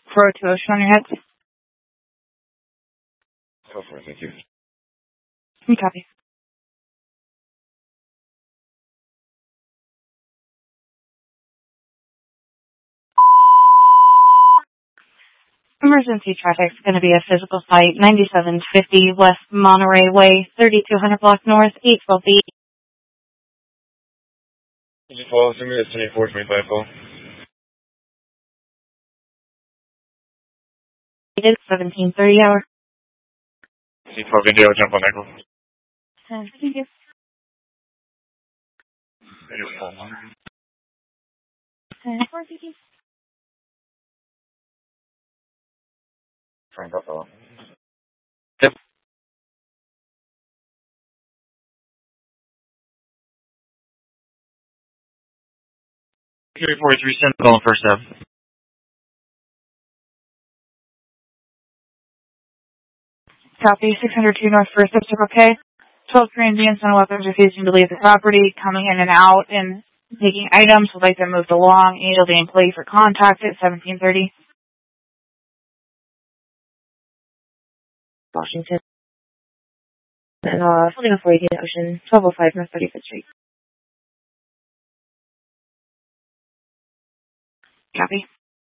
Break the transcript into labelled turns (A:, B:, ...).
A: 402 Ocean on your head.
B: Go for it, thank you.
A: Copy. Emergency traffic is going to be a physical site, 9750 West Monterey Way, 3200 block north, 812B.
B: Did you follow through me? That's 2425 call.
A: It is 1730 hour.
B: C12 Indio, jump on that call.
A: Thank you. Thank you.
B: Frank Buffalo. Yep. 343 calling first up.
A: Copy, 602 North First District, okay? 12 transients and weapons refusing to leave the property, coming in and out and taking items, would like them moved along. Angel the employee for contact at 1730. Washington. And, holding a 418 Ocean, 1205 North 35th Street. Copy.